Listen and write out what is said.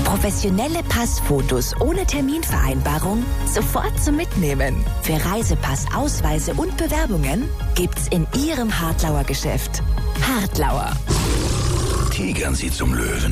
Professionelle Passfotos ohne Terminvereinbarung sofort zum Mitnehmen. Für Reisepass, Ausweise und Bewerbungen gibt's in Ihrem Hartlauer Geschäft. Hartlauer. Tigern Sie zum Löwen.